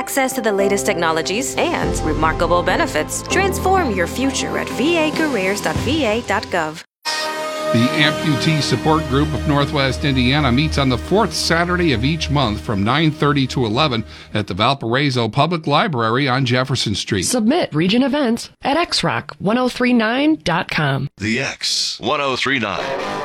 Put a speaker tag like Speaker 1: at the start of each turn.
Speaker 1: access to the latest technologies, and remarkable benefits. Transform your future at vacareers.va.gov.
Speaker 2: The Amputee Support Group of Northwest Indiana meets on the fourth Saturday of each month from 9:30 to 11 at the Valparaiso Public Library on Jefferson Street.
Speaker 3: Submit region events at xrock1039.com.
Speaker 4: The X 1039.